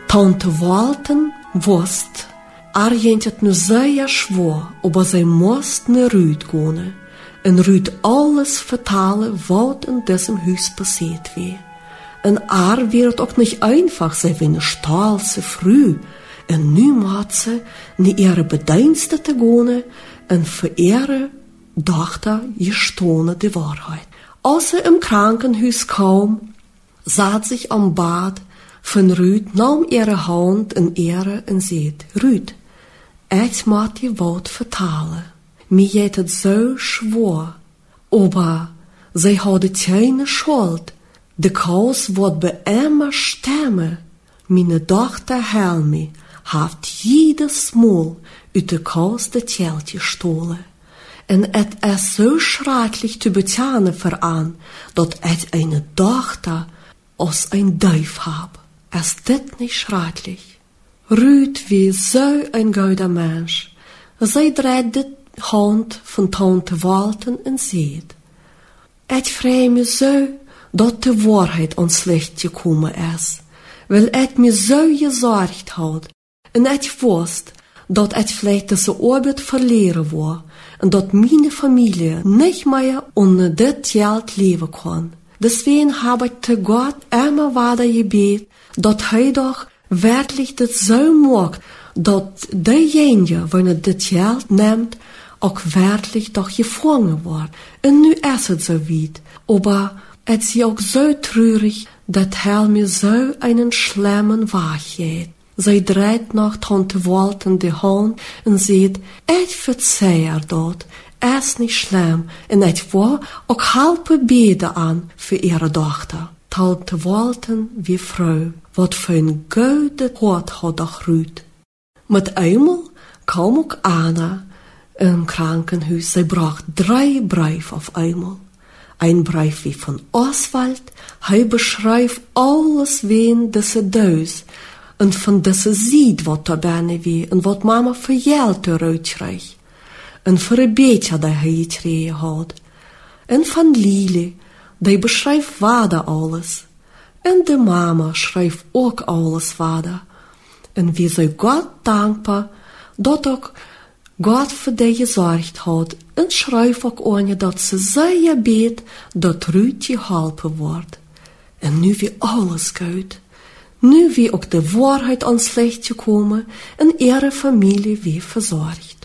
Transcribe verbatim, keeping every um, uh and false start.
Tante Walten wist, er ging het nu zeer zwaar, aber zij moest naar Ruud gaan. En Ruud alles vertellen wat in diesem huis passiert was. En er werd ook niet einfach, zij waren stolze vrouw. En nu moet ze naar ihre bediensten te gaan en voor ihre dochter gestohlen de waarheid. Als ze im Krankenhuis kwam, zat zich am bad van Ruud, nam ihre hand in ihre en zei, Ruud, ik moet je wat vertellen. Mir geht het zo schwer, aber zij hadden keine schuld. De kous wordt bij immer stemmen. Meine dochter Helmi heeft jedes Mal uit de kous de geld gestohlen. En het is zo schrikkelijk te betalen voor aan, dat ik een dochter als een duif heb. Is dit niet schrikkelijk? Ruud was zo een goede mens. Zij draait de hand van Tante Walten en zei, ik vrees me zo dat de waarheid ons slecht gekomen is, wel ik me zo gezorgd had, en ik wist dat ik vielleicht deze arbeid verleren wou, en dat mijn familie niet meer onder dit geld leven kon. Deswegen heb ik te God immer weer gebeten, dat hij toch werkelijk dit zo maakt, dat degene, wanneer dit geld neemt, ook werkelijk toch gevangen wordt. En nu is het zo weit. Aber het is ook zo treurig, dat hij me zo einen schlimmen weg geeft. Zij draait nog Tante Walten de hand en zegt, ik verzeih er dat, is niet schlimm, en ik wil ook helpen beden aan voor ihre dochter. Tante Walten wie vrouw, wat voor een goede hart had dat Ruud. Met eenmaal kwam ook Anna in een krankenhuis. Zij bracht drie brieven op eenmaal. Een brief wie van Oswald, hij beschrijft alles ween deze thuis. En van deze ziet wat er binnen wie en wat mama voor geld eruit kreeg. En voor een beetje dat hij gekregen had. En van Lili, die beschrijft vader alles. En de mama schrijft ook alles vader. En wie zij God dankbaar dat ook God voor die gezorgd had. En schrijft ook aan je dat ze zeer beet dat Ruud geholpen wordt. En nu weer alles goed. Nu weer ook de waarheid aan slecht gekomen en ihre familie weer verzorgd.